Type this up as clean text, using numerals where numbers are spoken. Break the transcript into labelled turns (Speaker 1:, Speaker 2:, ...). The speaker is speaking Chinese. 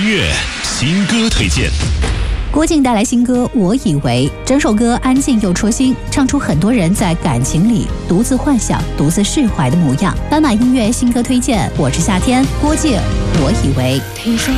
Speaker 1: 乐新歌推荐。
Speaker 2: 郭靖带来新歌《我以为》，整首歌安静又戳心，唱出很多人在感情里独自幻想、独自释怀的模样。斑马音乐新歌推荐，我是夏天，郭靖《我以为》。
Speaker 3: 听说